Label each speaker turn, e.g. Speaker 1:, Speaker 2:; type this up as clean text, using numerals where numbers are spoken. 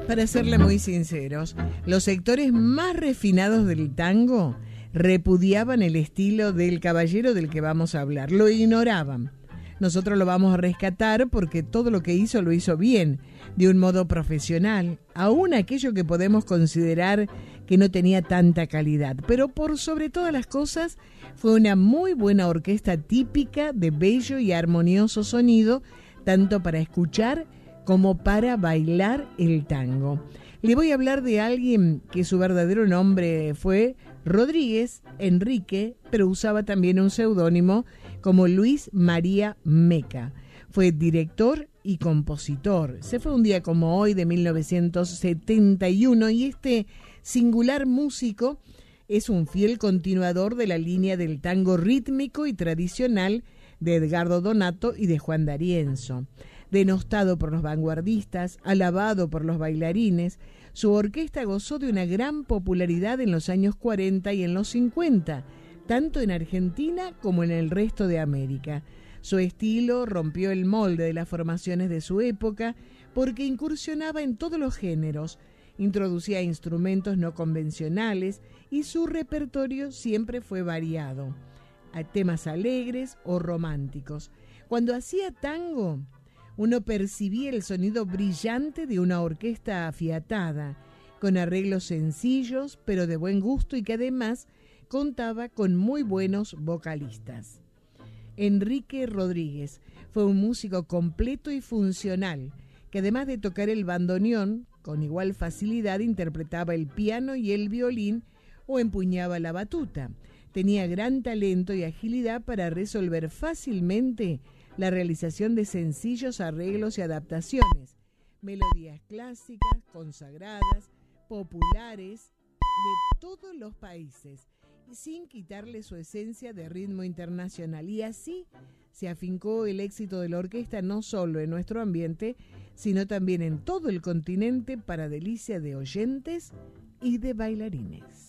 Speaker 1: Para serle muy sinceros, los sectores más refinados del tango repudiaban el estilo del caballero del que vamos a hablar, lo ignoraban. Nosotros lo vamos a rescatar porque todo lo que hizo lo hizo bien, de un modo profesional, aún aquello que podemos considerar que no tenía tanta calidad. Pero por sobre todas las cosas, fue una muy buena orquesta típica de bello y armonioso sonido, tanto para escuchar como para bailar el tango. Le voy a hablar de alguien que su verdadero nombre fue Rodríguez Enrique, pero usaba también un seudónimo como Luis María Meca. Fue director y compositor. Se fue un día como hoy de 1971 y este singular músico es un fiel continuador de la línea del tango rítmico y tradicional de Edgardo Donato y de Juan D'Arienzo. Denostado por los vanguardistas, alabado por los bailarines, su orquesta gozó de una gran popularidad en los años 40 y en los 50, tanto en Argentina como en el resto de América. Su estilo rompió el molde de las formaciones de su época porque incursionaba en todos los géneros, introducía instrumentos no convencionales y su repertorio siempre fue variado, a temas alegres o románticos. Cuando hacía tango, uno percibía el sonido brillante de una orquesta afiatada, con arreglos sencillos pero de buen gusto y que además contaba con muy buenos vocalistas. Enrique Rodríguez fue un músico completo y funcional, que además de tocar el bandoneón, con igual facilidad interpretaba el piano y el violín o empuñaba la batuta. Tenía gran talento y agilidad para resolver fácilmente la realización de sencillos arreglos y adaptaciones, melodías clásicas, consagradas, populares, de todos los países, sin quitarle su esencia de ritmo internacional. Y así se afincó el éxito de la orquesta no solo en nuestro ambiente, sino también en todo el continente para delicia de oyentes y de bailarines.